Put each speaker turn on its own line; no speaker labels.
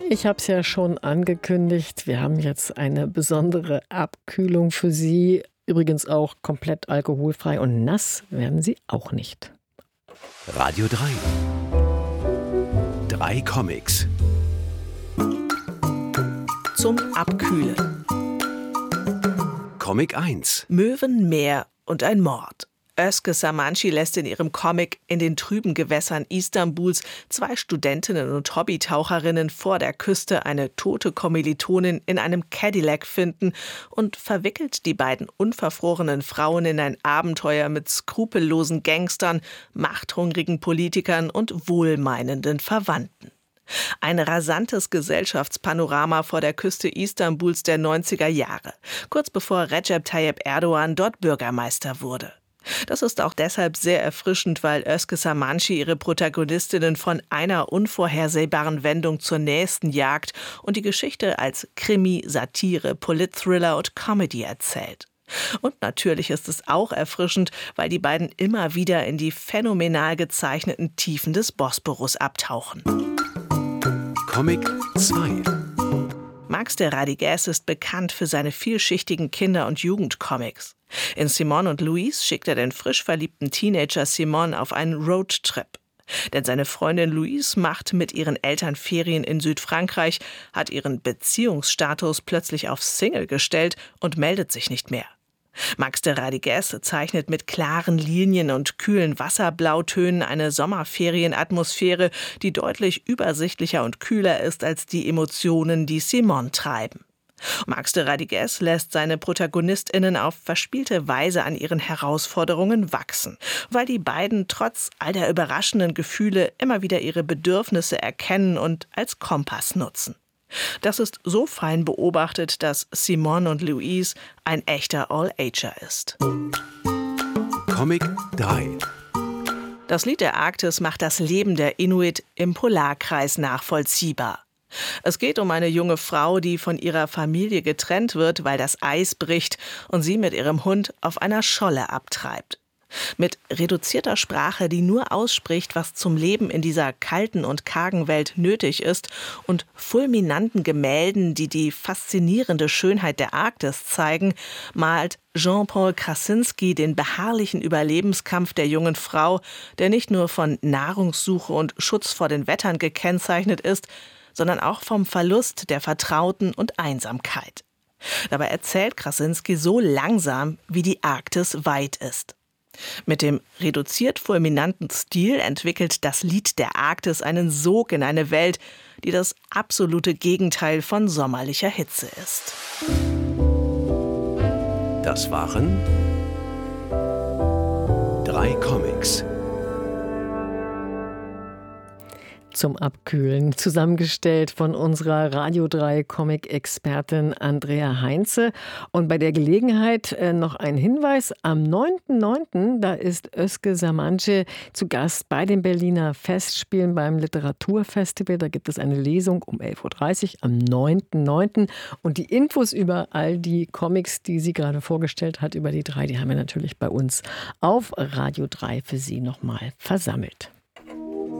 Ich habe es ja schon angekündigt. Wir haben jetzt eine besondere Abkühlung für Sie. Übrigens auch komplett alkoholfrei und nass werden Sie auch nicht.
Radio 3. 3 Comics.
Zum Abkühlen.
Comic 1.
Möwen, Meer und ein Mord. Özge Samanci lässt in ihrem Comic in den trüben Gewässern Istanbuls 2 Studentinnen und Hobbytaucherinnen vor der Küste eine tote Kommilitonin in einem Cadillac finden und verwickelt die beiden unverfrorenen Frauen in ein Abenteuer mit skrupellosen Gangstern, machthungrigen Politikern und wohlmeinenden Verwandten. Ein rasantes Gesellschaftspanorama vor der Küste Istanbuls der 90er Jahre, kurz bevor Recep Tayyip Erdogan dort Bürgermeister wurde. Das ist auch deshalb sehr erfrischend, weil Özge Samanci ihre Protagonistinnen von einer unvorhersehbaren Wendung zur nächsten jagt und die Geschichte als Krimi, Satire, Politthriller und Comedy erzählt. Und natürlich ist es auch erfrischend, weil die beiden immer wieder in die phänomenal gezeichneten Tiefen des Bosporus abtauchen.
Comic 2.
Max de Radiguès ist bekannt für seine vielschichtigen Kinder- und Jugendcomics. In Simone und Louise schickt er den frisch verliebten Teenager Simone auf einen Roadtrip. Denn seine Freundin Louise macht mit ihren Eltern Ferien in Südfrankreich, hat ihren Beziehungsstatus plötzlich auf Single gestellt und meldet sich nicht mehr. Max de Radiguès zeichnet mit klaren Linien und kühlen Wasserblautönen eine Sommerferienatmosphäre, die deutlich übersichtlicher und kühler ist als die Emotionen, die Simone treiben. Max de Radiguès lässt seine ProtagonistInnen auf verspielte Weise an ihren Herausforderungen wachsen, weil die beiden trotz all der überraschenden Gefühle immer wieder ihre Bedürfnisse erkennen und als Kompass nutzen. Das ist so fein beobachtet, dass Simone und Louise ein echter All-Ager ist.
Comic 3.
Das Lied der Arktis macht das Leben der Inuit im Polarkreis nachvollziehbar. Es geht um eine junge Frau, die von ihrer Familie getrennt wird, weil das Eis bricht und sie mit ihrem Hund auf einer Scholle abtreibt. Mit reduzierter Sprache, die nur ausspricht, was zum Leben in dieser kalten und kargen Welt nötig ist, und fulminanten Gemälden, die die faszinierende Schönheit der Arktis zeigen, malt Jean-Paul Krasinski den beharrlichen Überlebenskampf der jungen Frau, der nicht nur von Nahrungssuche und Schutz vor den Wettern gekennzeichnet ist, sondern auch vom Verlust der Vertrauten und Einsamkeit. Dabei erzählt Krasinski so langsam, wie die Arktis weit ist. Mit dem reduziert fulminanten Stil entwickelt das Lied der Arktis einen Sog in eine Welt, die das absolute Gegenteil von sommerlicher Hitze ist.
Das waren 3 Comics.
Zum Abkühlen, zusammengestellt von unserer Radio 3 Comic-Expertin Andrea Heinze. Und bei der Gelegenheit noch ein Hinweis: Am 9.9. da ist Özge Samanci zu Gast bei den Berliner Festspielen beim Literaturfestival. Da gibt es eine Lesung um 11.30 Uhr am 9.9. Und die Infos über all die Comics, die sie gerade vorgestellt hat, über die 3, die haben wir natürlich bei uns auf Radio 3 für Sie nochmal versammelt.